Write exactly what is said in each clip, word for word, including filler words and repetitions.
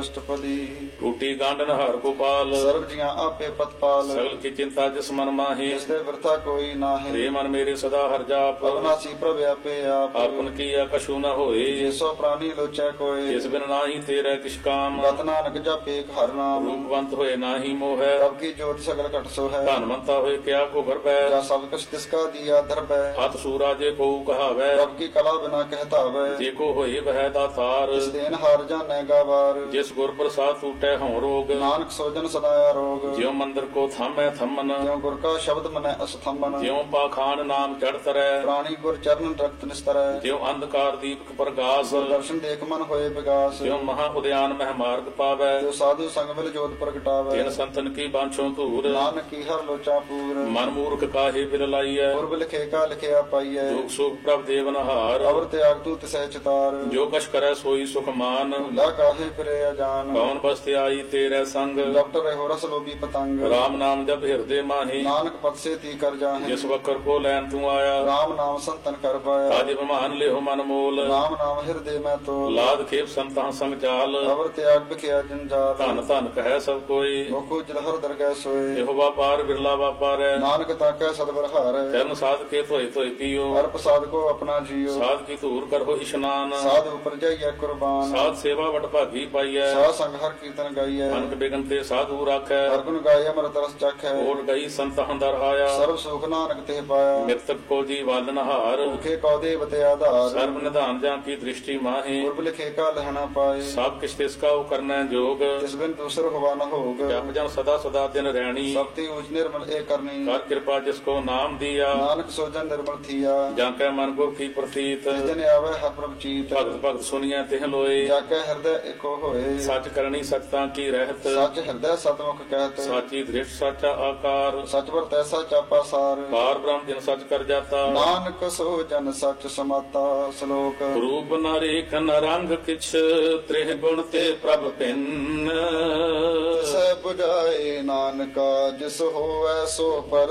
ਅਸ਼ਟਪਦੀ। ਟੂਟੀ ਗਾਂਡਨ ਹਰ ਗੋਪਾਲ ਸਰਬ ਜੀਆਂ ਆਪੇ ਪਤਪਾਲ। ਸਗਲ ਕੀ ਚਿੰਤਾ ਜਿਸ ਮਨ ਮਾਹੀ ਜਿਸ ਤੇ ਵਰਤਾ ਕੋਈ ਨਾਹੀਂ। ਰੇ ਮਨ ਮੇਰੇ ਸਦਾ ਹਰ ਜਾਪ ਅਵਨਾਸੀ ਪ੍ਰਭ ਆਪੇ ਆਪ। ਆਪਨ ਕੀਆ ਕਛੂ ਨ ਹੋਏ ਜਿਸੋ ਪ੍ਰਾਨੀ ਲੋਚੈ ਕੋਇ। ਜਿਸ ਬਿਨ ਨਾਹੀ ਤੇਰੇ ਕਿਛ ਕਾਮ ਗਤ ਨਾਨਕ ਜਪੇ ਹਰ ਨਾਮ। ਰੂਪਵੰਤ ਹੋਏ ਨਾਹੀ ਮੋਹੈ ਪ੍ਰਭ ਕੀ ਜੋਤ ਸਗਲ ਘਟ ਸੋ ਹੈ। ਧਨਵੰਤਾ ਹੋਏ ਕਿਆ ਕੋ ਗਰਬੈ ਜਾ ਸਭ ਕੁਛ ਤਿਸਕਾ ਦੀਆ ਦਰਬੈ। ਹੱਥ ਸੂਰਾ ਜੇ ਕੋ ਕਹਾਵੈ ਪ੍ਰਭ ਕੀ ਕਲਾ ਬਿਨਾ ਕਹਿਤਾਵੈ। ਜੇ ਕੋ ਹੋਏ ਵਹਿ ਦਾਤਾਰ ਜਿਸ ਦੇਨ ਹਾਰ ਜਾਣੈ ਗਾਵਾਰ। ਜਿਸ ਗੁਰ ਪ੍ਰਸਾਦ ਟੂਟੈ ਹਉ ਰੋਗ ਨਾਨਕ ਸੋਜਨ ਸਦਾ ਆਰੋਗ। ਜਿਉ ਮੰਦਰ ਕੋ ਥਾਮੈ ਥੰਮਨ ਜਿਉ ਗੁਰ ਕਾ ਸ਼ਬਦ ਮਨੈ ਅਸਥੰਬਨ। ਜਿਉ ਪਾਖਾਨ ਨਾਮ ਚੜ ਤਰੈ ਪ੍ਰਾਣੀ ਗੁਰ ਚਰਨ ਰਖਤ ਨਿਸਤਰੈ। ਜਿਉ ਅੰਧਕਾਰ ਦੀਪਕ ਪ੍ਰਗਾਸ ਗੁਰ ਦਰਸ਼ਨ ਦੇਖ ਮਨ ਹੋਏ ਵਿਗਾਸ। ਜਿਉ ਮਹਾ ਉਦਿਆਨ ਮਹਿ ਮਾਰਗ ਪਾਵੈ ਜੋ ਸਾਧੂ ਸੰਗ ਮਿਲ ਜੋਤ ਪ੍ਰਗਟਾਵੈ। ਤਿਨ ਸੰਤਨ ਕੀ ਬਾਂਛੋ ਧੂਰ ਨਾਨਕ ਕੀ ਹਰ ਲੋਚਾ ਪੂਰ। ਮਨ ਮੂਰਖ ਕਾਹੇ ਬਿਲ ਲਾਈਐ ਪੁਰਬ ਲਿਖੇ ਕਾ ਲਿਖਿਆ ਪਾਈਐ। ਦੁਖ ਸੁਖ ਪ੍ਰਭ ਦੇਵਨ ਹਾਰ ਅਵਰ ਤਿਆਗ ਤੂ ਤਿਸੈ ਚਿਤਾਰ। ਜੋ ਕਛ ਕਰੈ ਸੋਈ ਸੁਖ ਮਾਨ ਭੁਲਾ ਕਾਹੇ ਫਿਰੇ ਅਜਾਨ। ਕੌਣ ਬਸਤਿ ਆਈ ਤੇਰੇ ਸੰਗ ਡਾਕਟਰ ਰਹਿਓ ਰਸ ਲੋਭੀ ਪਤੰਗ। ਰਾਮ ਨਾਮ ਜਪ ਹਿਰਦੇ ਮਾਹੀ ਨਾਨਕ ਪਦ ਸੇ ਤੀ ਕਰ ਜਾਹੇ। ਜਿਸ ਵਕਰ ਕੋ ਲੈਨ ਤੂੰ ਆਇਆ ਰਾਮ ਨਾਮ ਸੰਤਨ ਕਰ ਪਾਇਆ। ਤਾਜ ਬਿਮਾਨ ਲਿਓ ਮਨ ਮੋਲ ਰਾਮ ਨਾਮ ਹਿਰਦੇ ਮੈਂ ਤੋਲ। ਲਾਦ ਖੇਪ ਸੰਤਾਂ ਸੰਗ ਚਾਲ ਅਵਰ ਤਿਆਗ ਬਿਖਿਆ ਜੰਜਾਲ। ਧਨ ਧਨ ਕਹਿ ਸਭ ਕੋਈ ਮੁਖੋ ਜਲਹਰ ਦਰਗਹਿ ਸੋਏ। ਇਹੋ ਵਾਪਾਰ ਬਿਰਲਾ ਵਾਪਾਰੈ ਨਾਨਕ ਤਾਕੈ ਸਤਿਗੁਰ ਹਾਰੈ। ਚਰਨ ਸਾਧ ਕੇ ਧੋਏ ਧੋਏ ਪੀਓ ਹਰ ਪ੍ਰਸਾਦ ਕੋ ਆਪਣਾ ਜੀਓ। ਸਾਧ ਕੀ ਧੂਰ ਕਰੋ ਇਸ਼ਨਾਨ ਸਾਧ ਉਪਰ ਜਾਈਐ ਕੁਰਬਾਨ। ਸਾਧ ਸੇਵਾ ਵਡ ਭਾਗੀ ਪਾਈਐ ਸਾਧ ਸੰਗ ਹਰ ਕੀਰਤਨ ਗਾਈਐ। ਅਨਕ ਬਿਗਨ ਤੇ ਸਾਧੂ ਰਾਖੈ ਹਰ ਗੁਣ ਗਾਏ ਅਮਰਤ ਰਸ ਚਖੈ। ਓਟ ਗਈ ਸੰਤਾਂ ਦਰ ਆਇਆ ਸਰਬ ਸੁਖ ਨਾਨਕ ਤੇ ਪਾਇਆ। ਮਿਰਤਕ ਕੋ ਜੀ ਵਾਲਨ ਹਾਰ ਭੁਖੇ ਕਉ ਦੇਵ ਤੇ ਆਧਾਰ। ਸਰਬ ਨਿਧਾਨ ਜਾਂ ਕੀ ਦ੍ਰਿਸ਼ਟੀ ਮਾਹੀ ਪੁਰਬ ਲਿਖੇ ਕਾ ਲਹਣਾ ਪਾਏ। ਸਭ ਕਿਛ ਤਿਸ ਕਾ ਕਰਨਾ ਜੋਗ ਤਿਸ ਬਿਨ ਦੂਸਰ ਹੋਵਾ ਨ ਹੋਗ। ਜਪ ਜਨ ਸਦਾ ਸਦਾ ਦਿਨ ਰਹਿਣੀ ਸਭ ਤੇ ਊਚ ਨਿਰਮਲ ਏ ਕਰਨੀ। ਕਰ ਕਿਰਪਾ ਜਿਸ ਕੋ ਨਾਮ ਦਿਆ ਨਾਨਕ ਸੋਜਨ ਨਿਰਮਲ ਥੀਆ। ਜਾਂ ਕੈ ਮਨ ਕੋ ਕੀ ਪ੍ਰਤੀਤ ਜਿਸ ਦਿਨ ਆਵੇ ਹਰ ਪ੍ਰਭ ਚੀਤ। ਭਗਤ ਭਗਤ ਸੁਣੀਐ ਤਿਹ ਲੋਏ ਜਾ ਕੇ ਹਿਰਦੈ ਏਕੋ ਹੋਏ। ਸੱਚ ਕਰਨੀ ਸਚਤਾ ਕੀ ਰਹਿਤ ਸੱਚ ਹਿਰਦੈ ਸਤਮੁਖ ਕਹਿਤ। ਸਾਚੀ ਦ੍ਰਿਸ਼ਟ ਸਾਚਾ ਆਕਾਰ ਸਚ ਵਰ ਤੈਸਾ ਚਾਪਾ ਸਾਰ। ਪਾਰ ਬ੍ਰਹਮ ਜਿਨ ਸਚ ਕਰ ਜਾਤਾ ਨਾਨਕ ਸੋ ਜਨ ਸਚ ਸਮਾਤਾ। ਸ਼ਲੋਕ ਰੂਪ ਨ ਰੇਖ ਨ ਰੰਗ ਕਿਛ ਤ੍ਰਿਹ ਗੁਣ ਤੇ ਪ੍ਰਭ ਭਿੰਨ ਸੈ 부ਝਾਏ ਨਾਨਕਾ ਜਿਸ ਹੋਵੈ ਸੋ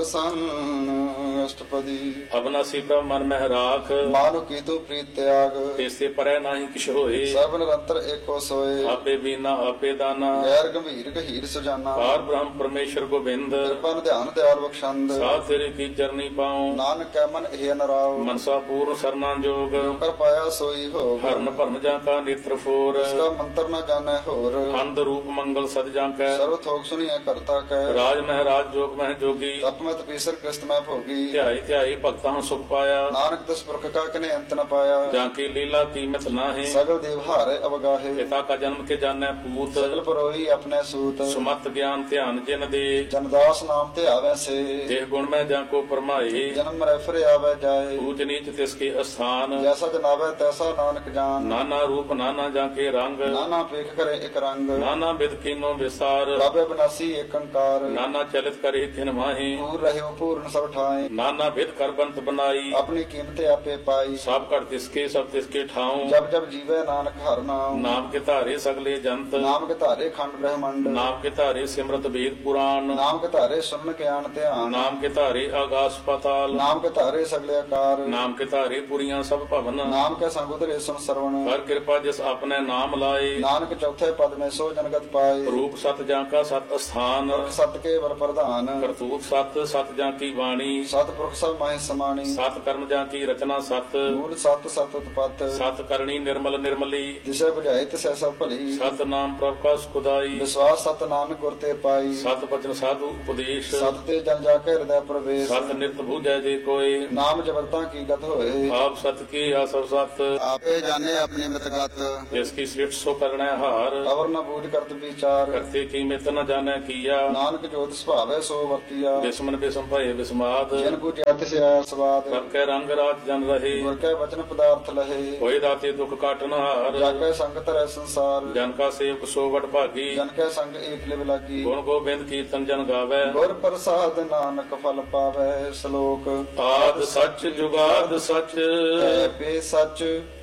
ਪਰਸੰਨ। ਅਸ਼ਟਪਦੀ। ਅਬਨਾਸੀ ਪ੍ਰਭ ਮਨ ਮਹਿ ਰਾਖ ਮਾਨੁ ਕੀ ਤੂ ਪ੍ਰੀਤ ਤਿਆਗ। ਤੇਸੇ ਪਰੈ ਨਾਹੀ ਕਿਛ ਹੋਏ ਸਰਬ ਨਿਰੰਤਰ ਏਕੋ ਸੋਏ। ਆਪੇ ਬੀਨਾ ਆਪੇ ਦਾਨਾ ਗੈਰ ਗੰਭੀਰ ਗਹੀਰ ਸੁਜਾਨਾ। ਪਾਰ ਬ੍ਰਹਮ ਪਰਮੇਸ਼ਰ ਗੋਬਿੰਦ ਕਿਰਪਨ ਧਿਆਨ ਦਿਆਲ ਬਖਸ਼ੰਦ। ਸਾਧ ਤੇਰੇ ਕੀ ਚਰਨੀ ਪਾਉ ਨਾਨਕ ਕੈ ਮਨ ਇਹ ਨਰਾਉ। ਮਨਸਾ ਪੂਰਨ ਸਰਨਾ ਜੋਗ ਕਰ ਪਾਇਆ ਸੋਈ ਹੋਗ। ਹਰਨ ਭਰਨ ਜਾਂ ਕਾ ਨੇਤਰ ਫੋਰ ਇਸਕਾ ਮੰਤਰ ਨ ਜਾਣੈ ਹੋਰ। ਅੰਧ ਰੂਪ ਮੰਗਲ ਸਦ ਜਾਂ ਕੈ ਸਰਵ ਥੋਕ ਸੁਣੀਐ ਕਰਤਾ ਕੈ। ਰਾਜ ਮਹਿ ਰਾਜ ਜੋਗ ਮਹਿ ਜੋਗੀ ਤਪ ਮਤ ਪੀਸਰ ਕ੍ਰਿਸਤ ਮੈਂ ਭੋਗੀ। ਧਿਆਈ ਧਿਆਈ ਭਗਤਾਂ ਸੁਖ ਪਾਇਆ ਨਾਨਕ ਤਿਸ ਪੁਰਖ ਕਾ ਕਨੇ ਅੰਤ ਨ ਪਾਇਆ। ਜਾਂ ਕੀ ਲੀਲਾ ਕੀਮਤ ਨਾਹੀਂ ਸਗਲ ਦੇਵ ਹਾਰੇ ਅਵਗਾਹੇ। ਪਿਤਾ ਕਾ ਜਨਮ ਕੇ ਜਾਣੈ ਪੂਤ ਸਗਲ ਪਰੋਈ ਆਪਣੇ ਸੂਤ। ਸੁਮਤ ਗਿਆਨ ਧਿਆਨ ਜਿਨ ਦੇ ਜਨਦਾਸ ਨਾਮ ਤੇ ਆਵੈ ਸੇ। ਦੇਹ ਗੁਣ ਮੈਂ ਜਾਂ ਕੋ ਪਰਮਾਏ ਜਨਮ ਮਰੈ ਫਿਰ ਆਵੈ ਜਾਏ। ਊਚ ਨੀਚ ਤਿਸ ਕੇ ਅਸਥਾਨ ਜੈਸਾ ਜਨਾਵੈ ਤੈਸਾ ਨਾਨਕ ਜਾਨ। ਨਾਨਾ ਰੂਪ ਨਾਨਾ ਜਾਂ ਕੇ ਰੰਗ ਨਾਨਾ ਪੇਖ ਕਰੇ ਇਕ ਰੰਗ। ਨਾਨਾ ਬਿਦ ਕੀਨੋ ਵਿਸਾਰ ਬਾਬੇ ਬਨਾਸੀ ਏਕ ਅੰਕਾਰ। ਨਾਨਾ ਚਲਿਤ ਕਰੇ ਤਿਨ ਮਾਹੀ ਪੂਰ ਰਹਿਓ ਪੂਰਨ ਸਭ ਠਾਏ। ਨਾਨਾ ਬਿਦ ਕਰ ਬੰਤ ਬਨਾਈ ਆਪਣੀ ਕੀਮਤ ਆਪੇ ਪਾਈ। ਸਭ ਘਟ ਤਿਸ ਕੇ ਸਭ ਤਿਸ ਕੇ ਠਾਉ ਜਬ ਜਬ ਜੀਵੈ ਨਾਨਕ ਹਰ ਨਾਮ। ਨਾਮ ਕੇ ਧਾਰੇ ਸਗਲੇ ਜੰਤ ਨਾਮ ਕੇ ਧਾਰੇ ਖੰਡ ਬ੍ਰਹਮੰਡ। ਨਾਮ ਕੇ ਧਾਰੇ ਸਿਮਰਤ ਵੇਦ ਪੁਰਾਣ ਨਾਮ ਕੇ ਧਾਰੇ ਸੁਨ ਗਿਆਨ ਧਿਆਨ। ਨਾਮ ਕੇ ਧਾਰੇ ਆਗਾਸ ਪਾਤਾਲ ਨਾਮ ਕੇ ਧਾਰੇ ਸਗਲੇ ਆਕਾਰ। ਨਾਮ ਕੇ ਧਾਰੇ ਪੁਰੀਆਂ ਸਭ ਭਵਨ ਨਾਮ ਕੇ ਸੰਗ ਉਦਰੇ ਸੁਨ ਸਰਵਣ। ਕਰ ਕਿਰਪਾ ਜਿਸ ਆਪਣੇ ਨਾਮ ਲਾਏ ਨਾਨਕ ਚੌਥੇ ਪਦ ਮੈਂ ਸੋ ਜਨਗਤ ਪਾਏ। ਰੂਪ ਸਤ ਜਾਂ ਕਾ ਸਤ ਅਸਥਾਨ ਸਤ ਕੇ ਵਰ ਪ੍ਰਧਾਨ। ਕਰਤੂਤ ਸਤ ਸਤ ਜਾਂ ਕੀ ਬਾਣੀ ਸਤ ਪੁਰਖ ਸਭ ਮਾਹਿ ਸਮਾਣੀ। ਸਤ ਕਰਮ ਜਾਂ ਕੀ ਰਚਨਾ ਸਤ ਮੂਲ ਸਤ ਸਤ ਉਤਪਤ। ਸਤ ਕਰਨੀ ਨਿਰਮਲ ਨਿਰਮਲੀ ਜਿਸੇ ਬੁਝਾਏ ਤਿਸੈ ਸਭ ਭਲੀ। ਸਤ ਨਾਮ ਪ੍ਰਭ ਕਾ ਸੁਖਦਾਈ ਵਿਸ਼ਵਾਸ ਸਤ ਨਾਨਕ ਗੁਰ ਤੇ ਪਾਈ। ਸਤ ਬਚਨ ਸਾਧੂ ਉਪਦੇਸ਼ ਸਤ ਤੇ ਜਨ ਜਾ ਕੇ ਹਿਰਦੈ ਪ੍ਰਵੇਸ਼। ਸਤ ਨਿਰਤ ਬੂਝੈ ਜੇ ਕੋਏ ਨਾਮ ਜਬਰਤਾ ਕੀ ਗਤ ਹੋਏ। ਆਪ ਸਤ ਕੀ ਆਸਵ ਸਤ ਆਪੇ ਜਾਣੇ ਆਪਣੀ ਮਿਤਗਤ। ਜਿਸ ਕੀ ਸ੍ਰਿਸ਼ਟ ਸੋ ਕਰਣੈ ਹਾਰ ਅਵਰ ਨ ਬੂਝ ਕਰਤ ਵਿਚਾਰ। ਕਰਤੇ ਕੀ ਮਿਤ ਨ ਜਾਣੈ ਕੀਆ ਨਾਨਕ ਜੋਤ ਸੁਭਾਵੈ ਸੋ ਵਰਤੀਆ। ਬਿਸਮਨ ਬਿਸਮ ਭਏ ਬਿਸਮਾਦ ਜਿਨ ਕੋ ਜਤ ਸੇ ਆਇਆ ਸਵਾਦ। ਸਭ ਕੈ ਰੰਗ ਰਾਜ ਜਨ ਰਹੇ ਗੁਰ ਕੈ ਵਚਨ ਪਦਾਰਥ ਲਹੇ। ਹੋਏ ਦਾਤੇ ਦੁਖ ਕਾਟਨ ਹਾਰ ਜਾ ਕੈ ਸੰਗ ਧਰੈ ਸੰਸਾਰ। ਜਨ ਕਾ ਸੇਵਕ ਸੋ ਵਡ ਭਾਗੀ ਜਨ ਕੈ ਸੰਗ ਏਕ ਲਿਵ ਲਾਗੀ। ਗੁਣ ਗੋਬਿੰਦ ਕੀਰਤਨ ਜਨ ਗਾਵੈ ਗੁਰ ਪ੍ਰਸਾਦ ਨਾਨਕ ਫਲ ਪਾਵੈ। ਸ਼ਲੋਕ ਆਦ ਸੱਚ ਜੁਗਾਦ ਸੱਚ ਹੈ ਪੇ ਸੱਚ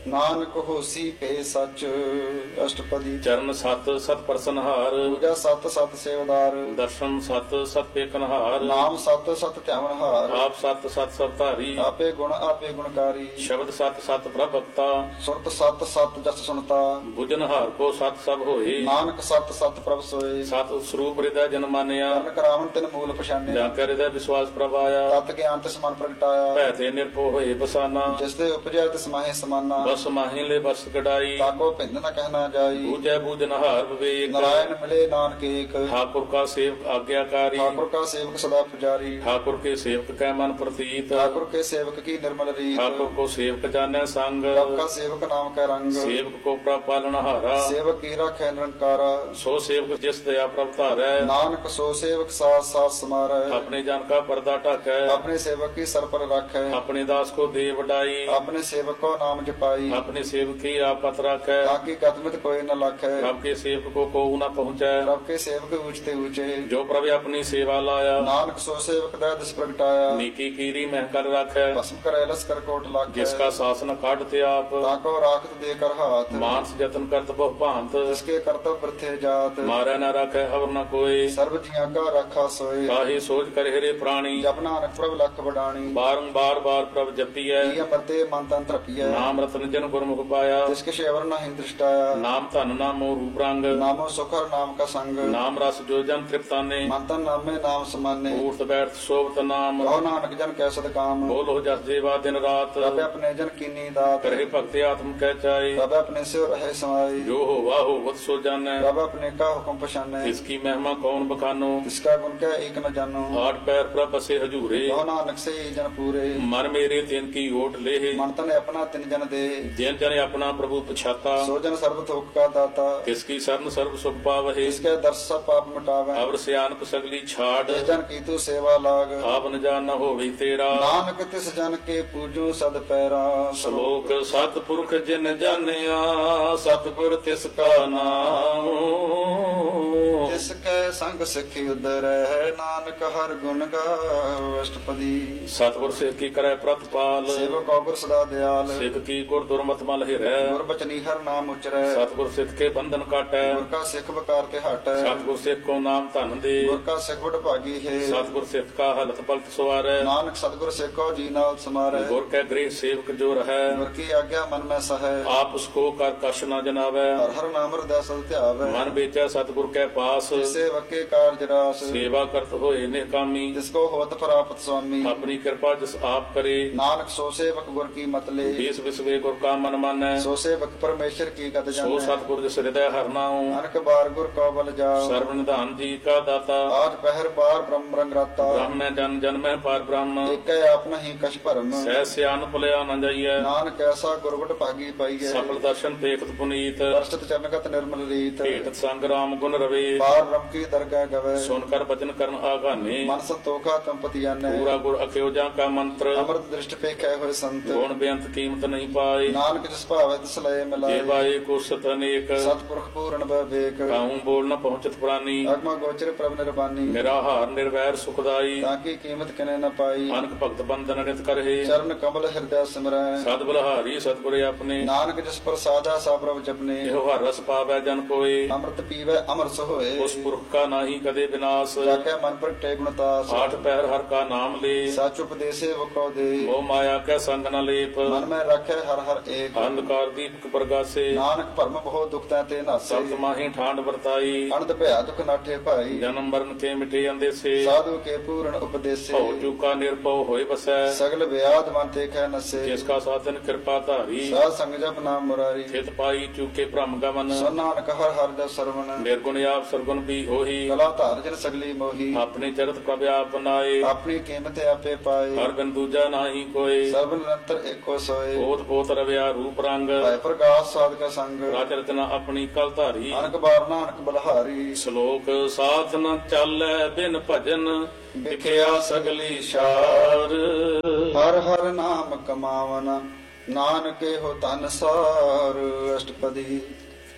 ਨਾਨਕ ਹੋਸੀ ਪੇ ਸੱਚ। ਅਸ਼ਟਪਦੀ। ਚਰਨ ਸਤ ਸਤ ਪ੍ਰਸਨਹਾਰ, ਪੂਜਾ ਸਤ ਸਤ ਸੇਵਦਾਰ। ਦਰਸ਼ਨ ਸਤ ਸਤ ਪੇਖਨਹਾਰ, ਨਾਮ ਸਤ ਸਤ ਧਿਆਵਨਹਾਰ। ਆਪ ਸਤ ਸਤ ਸਭ ਧਾਰੀ, ਆਪੇ ਗੁਣ ਆਪੇ ਗੁਣਕਾਰੀ। ਸ਼ਬਦ ਸਤ ਸਤ ਪ੍ਰਭਕਤਾ, ਸੁਰਤ ਸਤ ਸਤ ਜਸ ਸੁਣਤਾ। ਬੁਝਨਹਾਰ ਕੋ ਸਤ ਸਭ ਹੋਏ, ਨਾਨਕ ਸਤ ਸਤ ਪ੍ਰਭ ਸੋਏ। ਸਤ ਸਰੂਪ ਹਿਰਦੈ ਜਨ ਮਾਨਿਆ, ਕਰਨ ਕਰਾਵਨ ਤਿਨ ਮੂਲ ਪਛਾਨਿਆ। ਜਾਂ ਕੈ ਹਿਰਦੈ ਵਿਸ਼ਵਾਸ ਪ੍ਰਭ ਆਇਆ, ਤਤ ਗਿਆਨ ਤਿਸ ਮਨ ਪ੍ਰਗਟਾਇਆ। ਭੈ ਤੇ ਨਿਰਭਉ ਹੋਏ ਬਸਾਨਾ, ਜਿਸ ਦੇ ਉਪਜੈ ਤਿਸ ਮਾਹੇ ਸਮਾਨਾ। ਬਸ ਮਾਹੀ ਲੈ ਬਸ ਕਢਾਈ, ਤਾਕੋ ਭਿੰਦ ਨ ਕਹਿਣਾ ਜਾਈ। ਬੂਝੈ ਬੂਝਨਹਾਰ ਵਿਵੇਕ, ਨਾਰਾਇਣ ਮਿਲੇ ਨਾਨਕ ਏਕ। ਠਾकुर का सेवक आज्ञाकारी, ठाकुर का सेवक सदा पुजारी। ठाकुर के सेवक कै मन प्रतीत, ठाकुर के सेवक की निर्मल रीत। ठाकुर को सेवक जाने संग, प्रभ का सेवक नाम का रंग। सेवक को प्रभ पालनहारा, सेवक की राखै निरंकारा। सो सेवक जिस दया प्रभ धारै, नानक सो सेवक साथ साथ समारै। अपने जन का पर्दा ढाकै, अपने सेवक की सर पर राखै। अपने दास को दे वडाई, अपने सेवक को नाम जपाई। अपने सेवक की आपत राखै, ताकि गतमित कोई न लाखै। प्रभ के सेवक को को न पहुँचै, प्रभ के सेवक ऊंचते ऊंचे। जो प्रभ अपनी सेवा लाया, नानक सो सेवक दै दिस प्रगटाया। नीकी कीरी मह कर राखै, भस्म करे लस कर कोट लाखै। जिसका शासन काटते आप, ताको राखत दे कर हाथ। मानस जतन करत बहु भांत, जिसके कर्तव्य वृथे जात। मारै न राखै हवर न कोई, सर्व जिया का राखा सोए। काहे सोच कर हिरे प्राणी, जप नानक प्रभ लख बडाणी। बारंबार बार प्रभ जपियै, की अमरते मन तन तृपिय। नाम रतन जन गुरमुख पाया, जिसके शेवर न हिं दृष्टाया। नाम धन नामो रूप रंग, नामो सुखर नाम का संग। नाम रस जो जन तृप्ताने, मन तन नामे नाम समाने। ऊर्त बैठ शोभत नाम, कहो नानक जन कै सद काम। बोलो जस जेवा दिन रात, प्रभ अपने जन कीनी दात। करहे भक्ति आत्म कह चाहे, प्रभ अपने से रहे समाई। जो हो वाह होवत सो जानै, प्रभ अपने का हुक्म पछाने। इसकी महिमा कौन बखानो, इसका गुण क्या एक न जानो। आठ पैर प्रभ बसे हजूरे, कहो नानक से ही जन पूरे। मन मेरे तिन की ओट लेहे, मन तन अपना तिन जन दे। जिन जन अपना प्रभु पछाता, सो जन सर्व थोक का दाता। किसकी शरण सर्व सुख पावहे, इसके दर्श सब पाप मिटावे। अवर सियानप सगली छाड़, जिस जन की तू सेवा लाग। आप न जान न होवे तेरा, नानक तिस जन के पूजो सद पैरा। श्लोक सतपुरख जिन जानिया, सतगुर तिसका नाम, जिसके संग सिखी उदर है। नानक हर गुण गाओ। अष्टपदी। सतगुर सिख की करे प्रतिपाल, सेवक अगुर सदा दयाल। सिख की गुर दुर्मत मल हिरै, गुर बचनी हर नाम उचरै। सतगुर सिख के बंधन काटै, गुर का सिख बकार ते हटै। सतगुर सिख को नाम धन दे, गुर का सिख बड़ भागी है। सतगुर सिख का हलत पलत सवारै, नानक सतगुर सिख को जी नाल समारै। गुर के गृह सेवक जो रहै, गुर की आज्ञा मन में सहै। आप उसको कर कश न जनावै, हर हर नाम हृदय सद ध्यावै। मन बेचै सतगुर के पास, सेवक के कार्य रास। सेवा करत होए निकामी, जिसको होत प्राप्त स्वामी। अपनी कृपा जिस आप करे, नानक सो सेवक गुर की मत ले। देश विश्वे गुर का मन मानै, सो सेवक परमेश्वर की गत सो जानै। सतगुर जिस हृदय हर नाऊं, अनक बार गुर को बल जाओ। सर्व निधान जी का दाता, आज पहर बार ब्रह्म रंग राता। ब्रह्म जन जन में पार ब्रह्म, एक आप नहीं कछ भरम। सह सियान भुलिया न जाइए, नानक ऐसा गुरगुट भागी पाइए। सफल दर्शन देखत पुनीत, दर्शत चरणगत निर्मल रीत। भेटत संग राम गुण रवे, बार ब्रह्म की दरगाह गवे। सुनकर वचन करन आगाने, मन संतोखा तंपति जाने। पूरा गुर अख्योजा का मंत्र, अमृत दृष्टि पे कह हुए संत। गुण बेअंत कीमत नहीं पाए, नानक जिस भावे तिस लय मिलाए। जेवाए को सत अनेक, सतपुरख पूर्ण विवेक। काहूं बोल न पहुंचत प्राणी, अगमा गोचर प्रभ निर्वाणी। निराहार निर्वैर सुखदाई, ताकि कीमत किने न पाई। अनक भक्त बंधन नित करहे, चरण कमल हृदय सिमरै। सद बलहारी सतगुर अपने, नानक जिस पर साजा सा प्रभ जपने। एहो हर रस पावै जन कोय, अमृत पीवै अमर सोए। उस पुरख का नाहि कदे विनाश, जाके मन प्रगटे गुणतास। आठ पैर हर का नाम ले, सच उपदेशे वो को दे। मोह माया कै संग न लेप, मन में रखे हर हर एक। अंधकार दीपक प्रगासे, नानक भरम बहु दुख ते नासे। सत माही ठांड वर्ताई, अनंत भया दुख नाठे भाई। जन्म मरण के मिटे अंदेसे, साधु के पूर्ण उपदेशे। भव चूका निर्भव होय बसै, सगल व्याध मन ते कह नसे। जिसका साधन कृपा धारी, साध संग जप नाम मुरारी। थित पाई चूके भ्रम गमन, सुन नानक हर हर जस सरवण। निर्गुण आप सरगुण भी होही, कला धार जन सगली मोही। अपने चरत प्रभ आप बनाए, अपनी कीमत आपे पाए। हर बिन दूजा नाही कोय, सर्व निरंतर एको सोए। पोत पोत रव्या रूप रंग, भय प्रकाश साध का संग। राज रचना अपनी कल धारी, अनक बार नानक बलहारी। श्लोक साथ न चालै बिन भजन, विख्या सगली शार, हर हर नाम कमावन। नानके हो तन सार। अष्टपदी।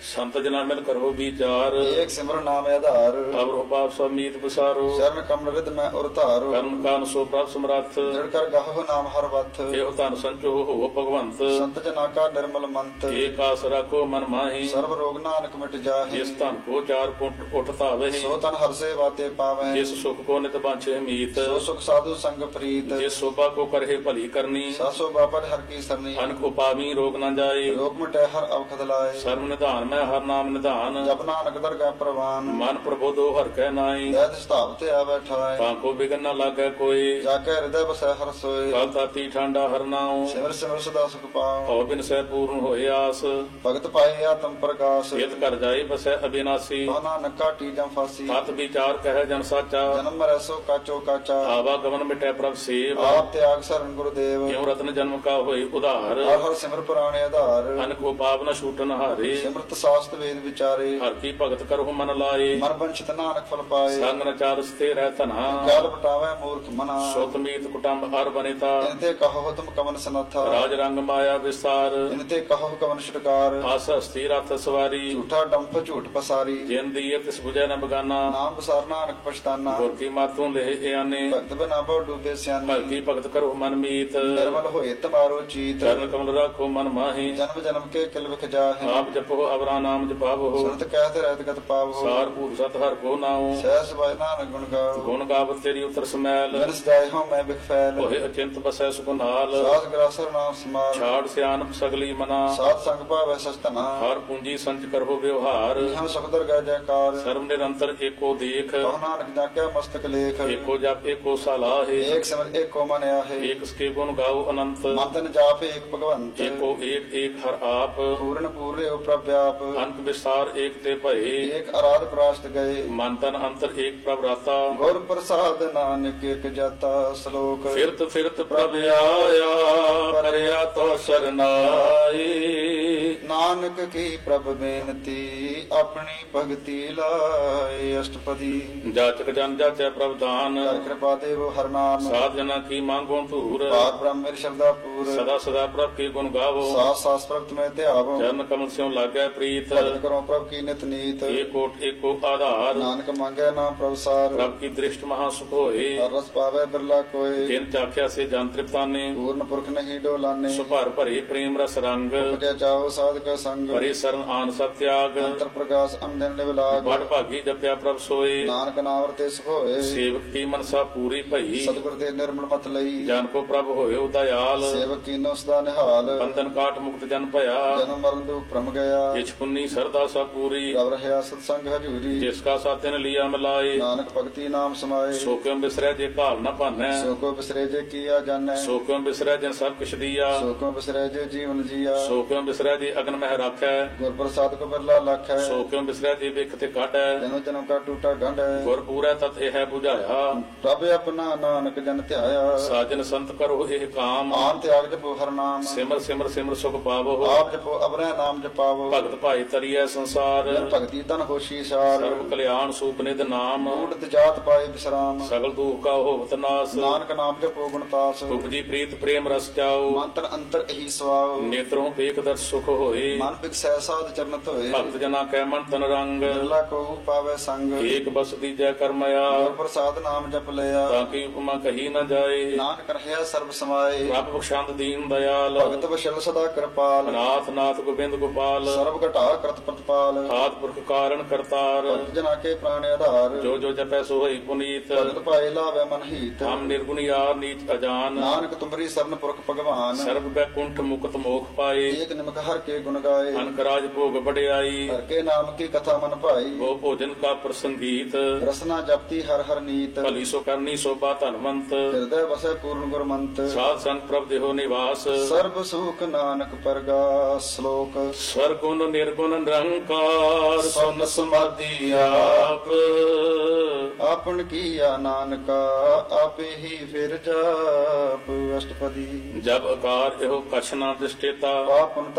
ਸੰਤ ਜਨਾ ਮਿਲ ਕਰੋ ਵਿਚਾਰ ਏਕ ਸਿਮਰਨ ਨਾਮ ਆਧਾਰ ਅਵਰੋ ਪਾਪ ਸਮੀਤ ਬਸਾਰੋ ਚਰਨ ਕਮਲ ਰਿਦ ਮੈਂ ਉਰ ਧਾਰੋ ਕਰਮ ਕਾਨ ਸੋ ਪ੍ਰਭ ਸਮਰੱਥ ਜੜ ਕਰ ਗਾਹੋ ਨਾਮ ਹਰ ਵਥ ਇਹੋ ਧਨ ਸੰਚੋ ਹੋ ਭਗਵੰਤ ਸੰਤ ਜਨਾ ਕਾ ਨਿਰਮਲ ਮੰਤ ਏਕ ਆਸ ਰੱਖੋ ਮਨ ਮਾਹੀ ਸਰਬ ਰੋਗ ਨਾਨਕ ਮਿਟ ਜਾਹੇ ਜਿਸ ਧਨ ਕੋ ਚਾਰ ਪੁੰਟ ਉਠ ਧਾਵੇ ਸੋ ਤਨ ਹਰ ਸੇ ਵਾਤੇ ਪਾਵੈ ਜਿਸ ਸੁਖ ਕੋ ਨਿਤ ਬਾਂਛੇ ਮੀਤ ਸੋ ਸੁਖ ਸਾਧੂ ਸੰਗ ਪ੍ਰੀਤ ਜਿਸ ਸੋਭਾ ਕੋ ਕਰਹਿ ਭਲੀ ਕਰਨੀ ਸਾਸੋ ਬਾਪਨ ਹਰ ਕੀ ਸਰਨੀ ਅਨ ਕੋ ਪਾਵੀ ਰੋਗ ਨਾ ਜਾਏ ਰੋਗ ਮਿਟੈ ਹਰ ਅਵਖਦ ਲਾਏ ਸਰਬ ਨਿਧਾਨ ਮੈਂ ਹਰ ਨਾਮ ਨਿਧਾਨ ਜਪ ਨਾਨਕ ਦਰਗਾਹ ਪ੍ਰਵਾਨ ਮਨ ਪ੍ਰਬੋਧੋ ਹਰ ਕੈ ਨਾਈ ਦੈਤ ਸਤਾਵ ਤੇ ਆ ਬੈਠਾਏ ਤਾਂ ਕੋ ਬਿਗਨ ਨਾ ਲਾਗੈ ਕੋਈ ਜਾ ਕੇ ਹਿਰਦੈ ਬਸੈ ਹਰ ਸੋਏ ਕਲ ਤਾਤੀ ਠਾਂਡਾ ਹਰ ਨਾਉ ਸਿਮਰ ਸਿਮਰ ਸਦਾ ਸੁਖ ਪਾਉ ਹਉ ਬਿਨ ਸਹਿ ਪੂਰਨ ਹੋਏ ਆਸ ਭਗਤ ਪਾਏ ਆਤਮ ਪ੍ਰਕਾਸ਼ ਇਤ ਕਰ ਜਾਏ ਬਸੈ ਅਬਿਨਾਸੀ ਕੋ ਨਾਨਕ ਕਾਟੀ ਜਮ ਫਾਸੀ ਤਤ ਵਿਚਾਰ ਕਹਿ ਜਨ ਸਾਚਾ ਜਨਮ ਮਰੈ ਸੋ ਕਾਚੋ ਕਾਚਾ ਆਵਾ ਗਮਨ ਮਿਟੈ ਪ੍ਰਭ ਸੇਵ ਆਪ ਤਿਆਗ ਸਰਨ ਗੁਰਦੇਵ ਕਿਉ ਰਤਨ ਜਨਮ ਕਾ ਹੋਏ ਉਧਾਰ ਹਰ ਹਰ ਸਿਮਰ ਪੁਰਾਣੇ ਆਧਾਰ ਅਨ ਕੋ ਪਾਪ ਨ ਛੂਟਨ ਹਾਰੇ ਸਿਮਰਤ ਸਾਸਤ ਵੇਦ ਵਿਚਾਰੇ ਹਰ ਕੀ ਭਗਤ ਕਰਹੁ ਮਨ ਲਾਏ ਮਨ ਬੰਚਿਤ ਨਾਨਕ ਫਲ ਪਾਏ ਸੰਗ ਨ ਚਾਰ ਸਤੇ ਰਹਿ ਧਨਾ ਕਾਲ ਬਟਾਵੇ ਮੂਰਖ ਮਨਾ ਸੁਤ ਮੀਤ ਕੁਟੰਬ ਹਰ ਬਨਿਤਾ ਇਨਤੇ ਕਹੋ ਤੁਮ ਕਵਨ ਸਨਥਾ ਰਾਜ ਰੰਗ ਮਾਇਆ ਵਿਸਾਰ ਇਨਤੇ ਕਹੋ ਕਵਨ ਛੁਟਕਾਰ ਆਸ ਹਸਤੀ ਰਥ ਸਵਾਰੀ ਝੂਠਾ ਡੰਪ ਝੂਠ ਪਸਾਰੀ ਜਿਨ ਦੀਏ ਤਿਸ ਬੁਝੈ ਨ ਬਗਾਨਾ ਨਾਮ ਬਸਾਰ ਨਾਨਕ ਪਛਤਾਨਾ ਗੁਰ ਕੀ ਮਾਤੋਂ ਲਹਿ ਇਆਨੇ ਭਗਤ ਬਨਾ ਬਹੁ ਡੂਬੇ ਸਿਆਨੀ ਭਗਤੀ ਭਗਤ ਕਰੋ ਮਨ ਮੀਤ ਨਿਰਮਲ ਹੋਏ ਤਮਾਰੋ ਚੀਤ ਚਰਨ ਕਮਲ ਰਾਖੋ ਮਨ ਮਾਹੀ ਜਨਮ ਜਨਮ ਕੇ ਕਿਲ ਵਿਖ ਜਾਹੇ ਆਪ ਜਪੋ ਅਵਰਾ ਨਾਮ ਜਪਾਵੋ ਸੁਨਤ ਕਹਿਤ ਰਹਿਤ ਗਤ ਪਾਵੋ ਸਾਰ ਭੂਤ ਸਤ ਹਰ ਕੋ ਨਾਉ ਸਹਿ ਸਬਾਇ ਨਾਨਕ ਗੁਣ ਗਾਓ ਗੁਣ ਗਾਵਤ ਤੇਰੀ ਉਤਰ ਸਮੈਲ ਮਿਲ ਸਜਾਏ ਹੋ ਮੈਂ ਬਿਖ ਫੈਲ ਹੋਏ ਅਚਿੰਤ ਬਸੈ ਸੁਖ ਨਾਲ ਸਾਧ ਗਰਾਸਰ ਨਾਮ ਸਮਾਲ ਛਾੜ ਸਿਆਨਪ ਸਗਲੀ ਮਨਾ ਸਾਧ ਸੰਗ ਭਾਵੈ ਸਸਤਨਾ ਹਰ ਪੂੰਜੀ ਸੰਚ ਕਰੋ ਵਿਵਹਾਰ ਇਹਾਂ ਸੁਖ ਦਰਗਾਹ ਜੈਕਾਰ ਸਰਬ ਨਿਰੰਤਰ ਏਕੋ ਦੇਖ ਕਹੋ ਨਾਨਕ ਜਾਗਿਆ ਮਸਤਕ ਲੇਖ ਏਕੋ ਜਪ ਏਕੋ ਸਲਾਹੇ ਏਕ ਸਿਮਰ ਏਕੋ ਮਨ ਆਹੇ ਏਕ ਸਕੇ ਗੁਣ ਗਾਓ ਅਨੰਤ ਮੰਤਨ ਜਾਪ ਏਕ ਭਗਵੰਤ ਏਕੋ ਏਕ ਏਕ ਹਰ ਆਪ ਪੂਰਨ ਪੂਰਿਓ ਪ੍ਰਭ ਆਪ ਅੰਤ ਵਿਸਾਰ ਏਕ ਤੇ ਭਏ ਏਕ ਅਰਾਧ ਪ੍ਰਾਸ਼ਟ ਗਏ ਮਨ ਤਨ ਅੰਤਰ ਏਕ ਪ੍ਰਭ ਰਾਤਾ ਗੁਰ ਪ੍ਰਸਾਦ ਨਾਨਕ ਏਕ ਜਾਤਾ ਸ਼ਲੋਕ ਫਿਰਤ ਫਿਰਤ ਪ੍ਰਭ ਆਇਆ ਪਰਿਆ ਤੋ ਸਰਨਾਈ ਨਾਨਕ ਕੀ ਪ੍ਰਭ ਬੇਨਤੀ ਆਪਣੀ ਭਗਤੀ ਲਾਏ ਅਸ਼ਟਪਦੀ ਜਾਚਕ ਜਨ ਜਾਚੈ ਪ੍ਰਭ ਦਾਨ ਕਰ ਕਿਰਪਾ ਦੇਵੋ ਹਰ ਨਾਮ ਸਾਧ ਜਨਾ ਕੀ ਮੰਗੋ ਧੂਰ ਪਾਰ ਬ੍ਰਹਮ ਮੇਰੀ ਸ਼ਰਧਾ ਪੂਰ ਸਦਾ ਸਦਾ ਪ੍ਰਭ ਕੀ ਗੁਣ ਗਾਵੋ ਸਾਸ ਸਾਸ ਪ੍ਰਗਟ ਮੈਂ ਧਿਆਵੋ ਚਰਨ ਕਮਲ ਸਿਉ ਲਾਗੈ ਪ੍ਰੀਤ ਭਗਤ ਕਰੋ ਪ੍ਰਭ ਕੀ ਨਿਤ ਨੀਤ ਏਕੋ ਏਕੋ ਆਧਾਰ ਨਾਨਕ ਮੰਗੈ ਨਾਮ ਪ੍ਰਭ ਸਾਰ ਪ੍ਰਭ ਕੀ ਦ੍ਰਿਸ਼ਟ ਮਹਾ ਸੁਖ ਹੋਏ ਹਰ ਰਸ ਪਾਵੇ ਬਿਰਲਾ ਕੋਏ ਜਿਨ ਚਾਖਿਆ ਸੇ ਜਨ ਤ੍ਰਿਪਤਾਨੇ ਪੂਰਨ ਪੁਰਖ ਨਹੀਂ ਡੋਲਾਨੇ ਸੁਭਰ ਭਰੇ ਪ੍ਰੇਮ ਰਸ ਰੰਗ ਉਪਜੈ ਚਾਓ ਸਾਧਕ ਸੰਗ ਭਰੇ ਸਰਨ ਆਨ ਸਭ ਤਿਆਗ ਅੰਤਰ ਪ੍ਰਕਾਸ਼ ਅੰਦਨ ਨਿਵਲਾਗ ਬੜ ਭਾਗੀ ਜਪਿਆ ਪ੍ਰਭ ਸੋਏ ਨਾਨਕ ਨਾਮ ਰਤੇ ਸੁਖ ਹੋਏ ਸੇਵਕ ਕੀ ਮਨਸਾ ਪੂਰੀ ਭਈ ਸਤਿਗੁਰ ਦੇ ਨਿਰਮਲ ਮਤ ਲਈ ਜਨ ਕੋ ਪ੍ਰਭ ਹੋਇਓ ਦਇਆਲ ਸੇਵਕ ਕੀਨੋ ਸਦਾ ਨਿਹਾਲ ਬੰਧਨ ਕਾਟ ਮੁਕਤ ਜਨ ਭਇਆ ਜਨਮ ਮਰਨ ਦੁਖ ਭ੍ਰਮ ਗਿਆ ਇਛ ਪੁੰਨੀ ਸਰਦਾ ਸਭ ਪੂਰੀ ਰਵ ਰਹਿਆ ਸਤ ਸੰਗ ਹਜੂਰੀ ਜਿਸ ਕਾ ਸਾਥਨ ਲਿਆ ਮਿਲਾਏ ਨਾਨਕ ਭਗਤੀ ਨਾਮ ਸਮਾਏ ਸੋ ਕਿਉ ਬਿਸਰੈ ਜੇ ਭਾਵ ਨ ਭਾਨੈ ਸੋ ਕੋ ਬਿਸਰੇ ਜੇ ਕੀਆ ਜਾਣੈ ਸੋ ਕਿਉ ਬਿਸਰੈ ਜਨ ਸਭ ਕਿਛ ਦੀਆ ਸੋ ਕੋ ਬਿਸਰੇ ਜੇ ਜੀਵਨ ਜੀਆ ਸੋ ਕਿਉ ਬਿਸਰੈ ਜੇ ਅਗਨ ਮਹਿ ਰਾਖੈ ਗੁਰ ਪ੍ਰਸਾਦ ਕੋ ਬਿਰਲਾ ਲਖ ਹੈ ਸੋ ਕਿਉ ਬਿਸਰੈ ਜੇ ਵਿਖ ਤੇ ਕਾਟੈ ਜਨਮ ਜਨਮ ਕਾ ਟੂਟਾ ਗੰਢ ਹੈ ਗੁਰ ਪੂਰੈ ਤਤ ਇਹ ਹੈ 부ਝਾਇਆ ਪ੍ਰਭ ਆਪਣਾ ਨਾਨਕ ਜਨ ਧਿਆਇਆ ਸਾਜਨ ਸੰਤ ਕਰੋ ਇਹ ਕਾਮ ਆਨ ਤਿਆਗ ਜਪੋ ਹਰ ਨਾਮ ਸਿਮਰ ਸਿਮਰ ਸਿਮਰ ਸੁਖ ਪਾਵੋ ਆਪ ਜਪੋ ਅਬਰੈ ਨਾਮ ਜਪਾਵੋ ਭਗਤ ਭਾਈ ਤਰੀਐ ਸੰਸਾਰ ਜਨ ਭਗਤੀ ਤਨ ਹੋਸ਼ੀ ਸਾਰ ਸਰਬ ਕਲਿਆਣ ਸੂਪ ਨਿਧ ਨਾਮ ਊਟਤ ਜਾਤ ਪਾਏ ਬਿਸਰਾਮ ਸਗਲ ਦੁਖ ਕਾ ਹੋਵਤ ਨਾਸ ਨਾਨਕ ਨਾਮ ਜਪੋ ਗੁਣ ਤਾਸ ਉਪਜੀ ਪ੍ਰੀਤ ਪ੍ਰੇਮ ਰਸ ਚਾਓ ਮੰਤਰ ਅੰਤਰ ਇਹੀ ਸਵਾਉ ਨੇਤਰੋਂ ਵੇਖ ਦਰ ਸੁਖ ਹੋਏ ਮਨ ਬਿਕਸੈ ਸਾਧ ਚਰਨ ਧੋਏ ਭਗਤ ਜਨਾ ਕੈ ਮਨ ਤਨ ਰੰਗ ਬਿਰਲਾ ਕੋ ਪਾਵੇ ਸੰਗ ਏਕ ਬਸ ਦੀਜੈ ਕਰਮਇਆ ਗੁਰ ਪ੍ਰਸਾਦ ਨਾਮ ਜਪ ਲਿਆ ਤਾਂ ਕੀ ਉਪਮਾ ਕਹੀ ਨ ਜਾਏ ਨਾਨਕ ਰਹਿਆ ਸਰਬ ਸਮਾਏ ਪ੍ਰਭ ਬਖਸ਼ੰਦ ਦੀਨ ਦਇਆਲ ਭਗਤ ਵਸ਼ਲ ਸਦਾ ਕਿਰਪਾਲ ਨਾਥ ਨਾਥ ਗੋਬਿੰਦ ਗੋਪਾਲ ਸਰਬ ਘਟਾ ਕਰਤ ਪ੍ਰਤਪਾਲ ਆਦ ਪੁਰਖ ਕਾਰਨ ਕਰਤਾਰ ਭਗਤ ਜਨਾ ਕੇ ਪ੍ਰਾਣ ਆਧਾਰ ਜੋ ਜੋ ਜਪੈ ਸੋ ਹੋਈ ਪੁਨੀਤ ਭਗਤ ਪਾਏ ਲਾਵੇ ਮਨ ਹੀਤ ਹਮ ਨਿਰਗੁਣਿਆਰ ਨੀਚ ਅਜਾਨ ਨਾਨਕ ਤੁਮਰੀ ਸਰਨ ਪੁਰਖ ਭਗਵਾਨ ਸਰਬ ਬੈਕੁੰਠ ਮੁਕਤ ਮੋਖ ਪਾਏ ਏਕ ਨਿਮਕ ਹਰ ਕੇ ਗੁਣ ਗਾਏ ਅਨਕ ਰਾਜ ਭੋਗ ਬੜਿਆਈ ਹਰ ਕੇ ਨਾਮ ਕੀ ਕਥਾ ਮਨ ਭਾਈ ਉਹ ਭੋਜਨ ਕਾ ਪ੍ਰਸੰਗੀਤ ਰਸਨਾ ਜਪਤੀ ਹਰ ਹਰ ਨੀਤ ਭਲੀ ਸੋ ਕਰਨੀ ਸੋਭਾ ਧਨਵੰਤ ਹਿਰਦੈ ਵਸੈ ਪੂਰਨ ਗੁਰਮੰਤ ਸਾਧ ਸੰਗ ਪ੍ਰਭ ਦੇਹੋ ਨਿਵਾਸ ਸਰਬ ਸੁਖ ਨਾਨਕ ਪਰਗਾਸ ਸ਼ਲੋਕ ਸਰਗੁਣ ਨਿਰਗੁਣ ਨਿਰੰਕਾਰ ਸੁਨ ਸਮਾਧੀ ਆਪ ਆਪਨ ਕੀਆ ਨਾਨਕਾ ਆਪੇ ਹੀ ਫਿਰ ਜਾਪ ਅਸ਼ਟਪਦੀ ਜਬ ਅਕਾਰ ਇਹੋ ਕਛ ਨਾ ਦਿਸਟੇਤਾ ਪਾਪਨ ਤਬ ਕਹਤੇ